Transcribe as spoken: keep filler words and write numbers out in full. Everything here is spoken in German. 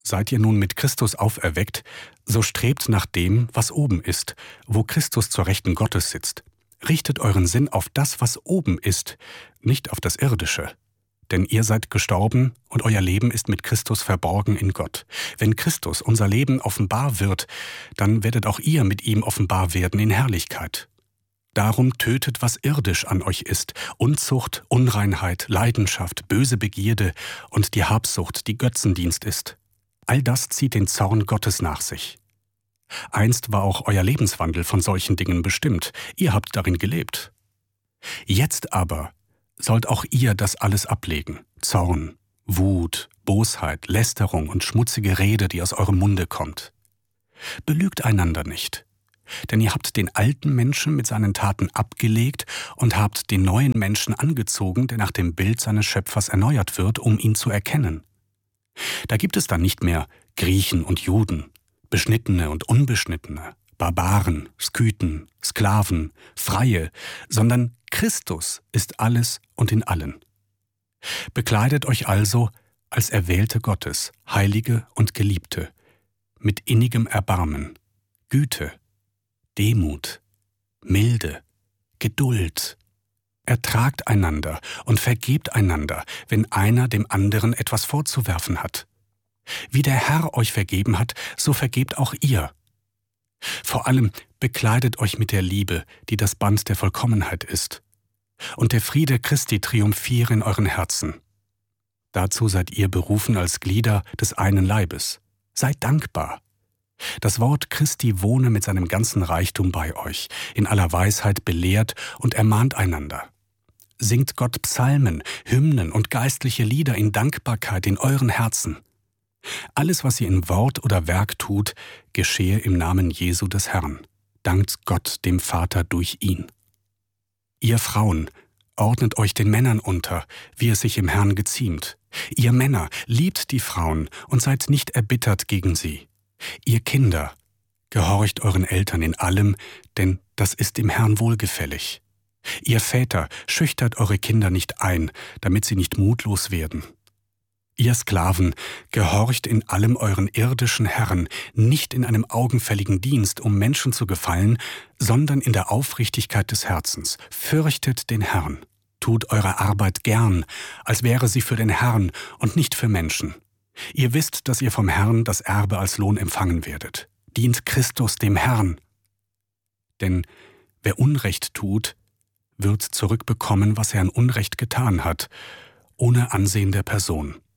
Seid ihr nun mit Christus auferweckt, so strebt nach dem, was oben ist, wo Christus zur Rechten Gottes sitzt. Richtet euren Sinn auf das, was oben ist, nicht auf das Irdische. Denn ihr seid gestorben und euer Leben ist mit Christus verborgen in Gott. Wenn Christus, unser Leben, offenbar wird, dann werdet auch ihr mit ihm offenbar werden in Herrlichkeit. Darum tötet, was irdisch an euch ist, Unzucht, Unreinheit, Leidenschaft, böse Begierde und die Habsucht, die Götzendienst ist. All das zieht den Zorn Gottes nach sich. Einst war auch euer Lebenswandel von solchen Dingen bestimmt, ihr habt darin gelebt. Jetzt aber sollt auch ihr das alles ablegen, Zorn, Wut, Bosheit, Lästerung und schmutzige Rede, die aus eurem Munde kommt. Belügt einander nicht, denn ihr habt den alten Menschen mit seinen Taten abgelegt und habt den neuen Menschen angezogen, der nach dem Bild seines Schöpfers erneuert wird, um ihn zu erkennen. Da gibt es dann nicht mehr Griechen und Juden, Beschnittene und Unbeschnittene, Barbaren, Skythen, Sklaven, Freie, sondern Christus ist alles und in allen. Bekleidet euch also als Erwählte Gottes, Heilige und Geliebte, mit innigem Erbarmen, Güte, Demut, Milde, Geduld. Ertragt einander und vergebt einander, wenn einer dem anderen etwas vorzuwerfen hat. Wie der Herr euch vergeben hat, so vergebt auch ihr. Vor allem bekleidet euch mit der Liebe, die das Band der Vollkommenheit ist. Und der Friede Christi triumphiere in euren Herzen. Dazu seid ihr berufen als Glieder des einen Leibes. Seid dankbar. Das Wort Christi wohne mit seinem ganzen Reichtum bei euch, in aller Weisheit belehrt und ermahnt einander. Singt Gott Psalmen, Hymnen und geistliche Lieder in Dankbarkeit in euren Herzen. Alles, was ihr in Wort oder Werk tut, geschehe im Namen Jesu des Herrn. Dankt Gott dem Vater durch ihn. Ihr Frauen, ordnet euch den Männern unter, wie es sich im Herrn geziemt. Ihr Männer, liebt die Frauen und seid nicht erbittert gegen sie. Ihr Kinder, gehorcht euren Eltern in allem, denn das ist dem Herrn wohlgefällig. Ihr Väter, schüchtert eure Kinder nicht ein, damit sie nicht mutlos werden. Ihr Sklaven, gehorcht in allem euren irdischen Herren, nicht in einem augenfälligen Dienst, um Menschen zu gefallen, sondern in der Aufrichtigkeit des Herzens. Fürchtet den Herrn. Tut eure Arbeit gern, als wäre sie für den Herrn und nicht für Menschen. Ihr wisst, dass ihr vom Herrn das Erbe als Lohn empfangen werdet. Dient Christus dem Herrn. Denn wer Unrecht tut, wird zurückbekommen, was er an Unrecht getan hat, ohne Ansehen der Person.